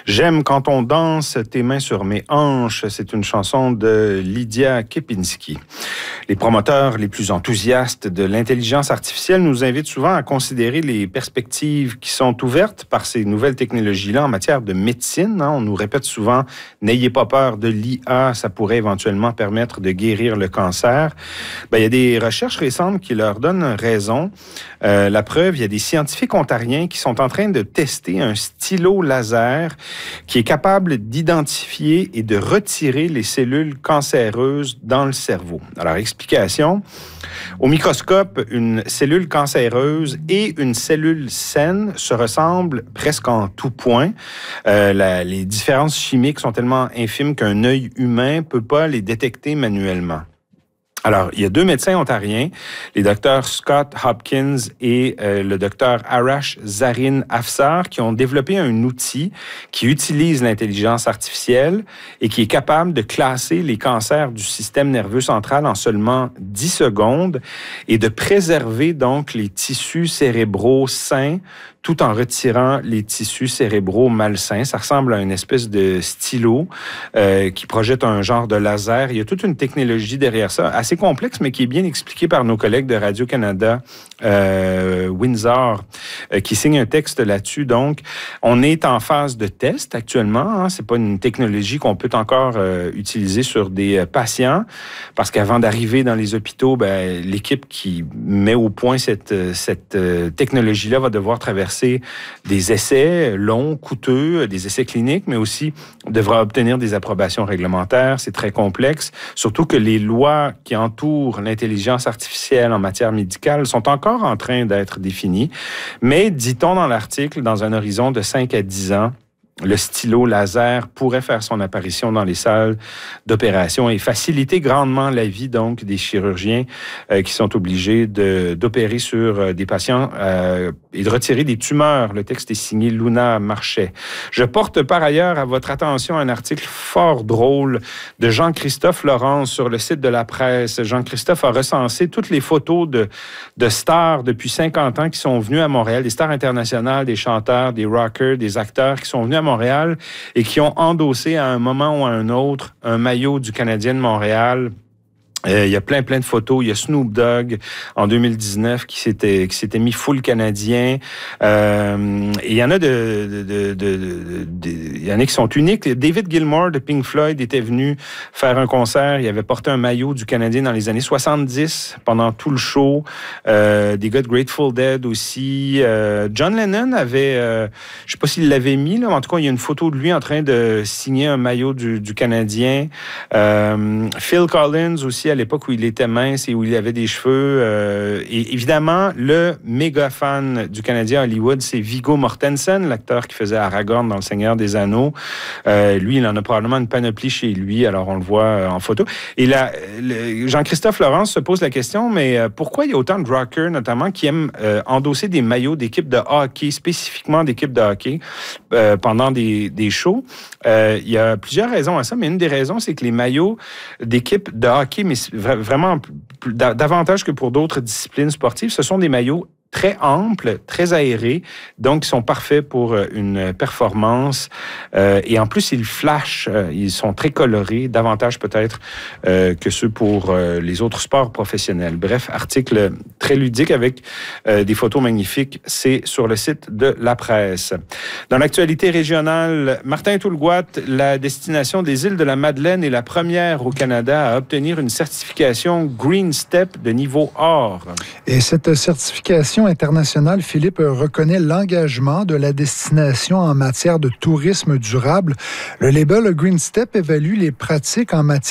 J'aime quand on danse, tes mains sur mes hanches. C'est une chanson de Lydia Kepinski. Les promoteurs les plus enthousiastes de l'intelligence artificielle nous invitent souvent à considérer les perspectives qui sont ouvertes par ces nouvelles technologies-là en matière de médecine. On nous répète souvent, n'ayez pas peur de l'IA, ça pourrait éventuellement permettre de guérir le cancer. Il y a des recherches récentes qui leur donnent raison. La preuve, il y a des scientifiques ontariens qui sont en train de tester un stylo laser qui est capable d'identifier et de retirer les cellules cancéreuses dans le cerveau. Alors, explication. Au microscope, une cellule cancéreuse et une cellule saine se ressemblent presque en tout point. Les différences chimiques sont tellement infimes qu'un œil humain ne peut pas les détecter manuellement. Alors, il y a 2 médecins ontariens, les docteurs Scott Hopkins et le docteur Arash Zarin Afsar, qui ont développé un outil qui utilise l'intelligence artificielle et qui est capable de classer les cancers du système nerveux central en seulement 10 secondes et de préserver donc les tissus cérébraux sains tout en retirant les tissus cérébraux malsains. Ça ressemble à une espèce de stylo qui projette un genre de laser. Il y a toute une technologie derrière ça, assez complexe, mais qui est bien expliquée par nos collègues de Radio-Canada Windsor, qui signent un texte là-dessus. Donc, on est en phase de test actuellement. C'est pas une technologie qu'on peut encore utiliser sur des patients, parce qu'avant d'arriver dans les hôpitaux, l'équipe qui met au point cette technologie-là va devoir traverser des essais longs, coûteux, des essais cliniques, mais aussi devra obtenir des approbations réglementaires. C'est très complexe, surtout que les lois qui entourent l'intelligence artificielle en matière médicale sont encore en train d'être définies. Mais, dit-on dans l'article, dans un horizon de 5 à 10 ans, le stylo laser pourrait faire son apparition dans les salles d'opération et faciliter grandement la vie donc des chirurgiens qui sont obligés d'opérer sur des patients et de retirer des tumeurs. Le texte est signé Luna Marchais. Je porte par ailleurs à votre attention un article fort drôle de Jean-Christophe Laurence sur le site de La Presse. Jean-Christophe a recensé toutes les photos de stars depuis 50 ans qui sont venues à Montréal, des stars internationales, des chanteurs, des rockers, des acteurs qui sont venus à Montréal et qui ont endossé à un moment ou à un autre un maillot du Canadien de Montréal. Il y a plein de photos. Il y a Snoop Dogg en 2019 qui s'était mis full canadien. Et il y en a il y en a qui sont uniques. David Gilmour de Pink Floyd était venu faire un concert. Il avait porté un maillot du Canadien dans les années 70 pendant tout le show. Des gars de Grateful Dead aussi. John Lennon avait, je sais pas s'il l'avait mis là, mais en tout cas il y a une photo de lui en train de signer un maillot du Canadien. Phil Collins aussi, à l'époque où il était mince et où il avait des cheveux. Et évidemment, le méga fan du Canadien Hollywood, c'est Viggo Mortensen, l'acteur qui faisait Aragorn dans Le Seigneur des Anneaux. Lui, il en a probablement une panoplie chez lui, alors on le voit en photo. Et là, Jean-Christophe Laurence se pose la question, mais pourquoi il y a autant de rockers, notamment, qui aiment endosser des maillots d'équipes de hockey, spécifiquement d'équipes de hockey, pendant des shows? Il y a plusieurs raisons à ça, mais une des raisons, c'est que les maillots d'équipes de hockey, mais vraiment davantage que pour d'autres disciplines sportives, ce sont des maillots très amples, très aérés, donc ils sont parfaits pour une performance. Et en plus, ils flashent, ils sont très colorés, davantage peut-être que ceux pour les autres sports professionnels. Bref, article très ludique avec des photos magnifiques. C'est sur le site de La Presse. Dans l'actualité régionale, Martin Toulgoat, la destination des îles de la Madeleine est la première au Canada à obtenir une certification Green Step de niveau or. Et cette certification internationale, Philippe, reconnaît l'engagement de la destination en matière de tourisme durable. Le label Green Step évalue les pratiques en matière